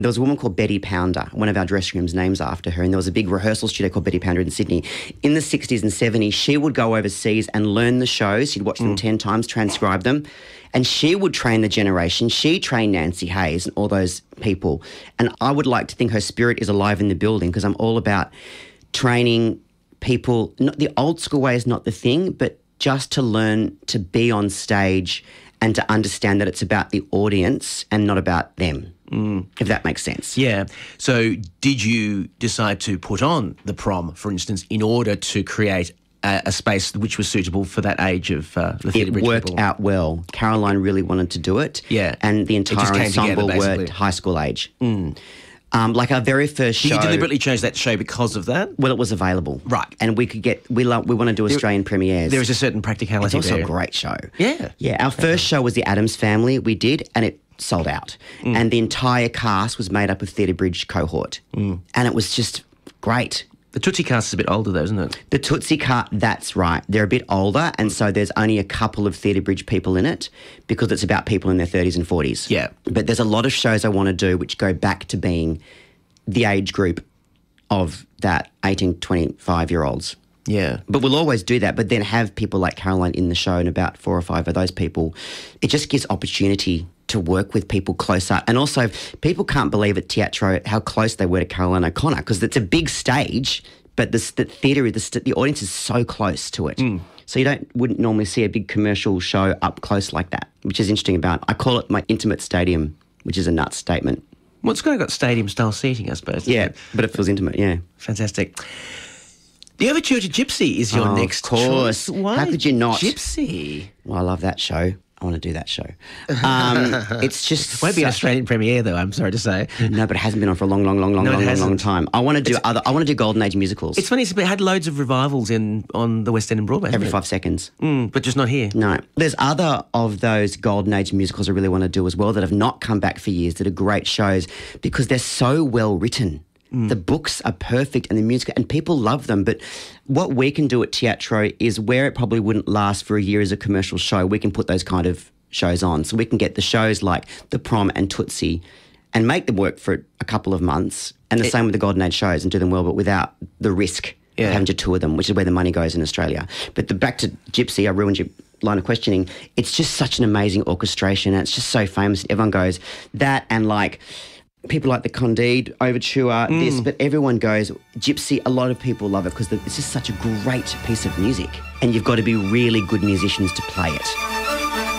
There was a woman called Betty Pounder. One of our dressing rooms names after her, and there was a big rehearsal studio called Betty Pounder in Sydney. In the 60s and 70s, she would go overseas and learn the shows. She'd watch them 10 times, transcribe them, and she would train the generation. She trained Nancy Hayes and all those people. And I would like to think her spirit is alive in the building, because I'm all about training people. Not the old school way is not the thing, but just to learn to be on stage and to understand that it's about the audience and not about them, if that makes sense. Yeah. So did you decide to put on the prom, for instance, in order to create a space which was suitable for that age of the Theatre Bridge It worked people? out well. Caroline really wanted to do it. Yeah. And the It just entire came together, ensemble were basically. high school age. Like our very first Did show. you deliberately chose that show because of that? Well, it was available. Right. And we want to do Australian premieres. There is a certain practicality It's also there. a great show. Yeah. Yeah, our first show was The Addams Family we did, and it sold out. And the entire cast was made up of Theatre Bridge cohort. And it was just great. The Tootsie cast is a bit older though, isn't it? The Tootsie cast, that's right. They're a bit older, and so there's only a couple of Theatre Bridge people in it because it's about people in their 30s and 40s. Yeah. But there's a lot of shows I want to do which go back to being the age group of that 18, 25-year-olds. Yeah. But we'll always do that, but then have people like Caroline in the show, and about 4 or 5 of those people. It just gives opportunity to work with people closer. And also, people can't believe at Teatro how close they were to Caroline O'Connor, because it's a big stage, but the theatre, the audience is so close to it. So you wouldn't normally see a big commercial show up close like that, which is interesting about, I call it my intimate stadium, which is a nuts statement. Well, it's kind of got stadium-style seating, I suppose. Yeah, It? but it feels intimate, yeah. Fantastic. The Overture to Gypsy is your next Of course. choice. Why How could you not? Gypsy. Well, I love that show. I want to do that show. It's just... Won't be an such- Australian premiere, though, I'm sorry to say. No, but it hasn't been on for a long hasn't. time. I want to do Golden Age musicals. It's funny, it's had loads of revivals on the West End and Broadway. every hasn't 5 seconds. it? But just not here. No. There's other of those Golden Age musicals I really want to do as well that have not come back for years, that are great shows because they're so well written. The books are perfect and the music, and people love them. But what we can do at Teatro is, where it probably wouldn't last for a year as a commercial show, we can put those kind of shows on. So we can get the shows like The Prom and Tootsie and make them work for a couple of months. And the same with the Golden Age shows, and do them well, but without the risk of having to tour them, which is where the money goes in Australia. But back to Gypsy, I ruined your line of questioning. It's just such an amazing orchestration, and it's just so famous. Everyone goes, that, and like... people like the Candide Overture, this, but everyone goes, Gypsy, a lot of people love it because it's just such a great piece of music, and you've got to be really good musicians to play it.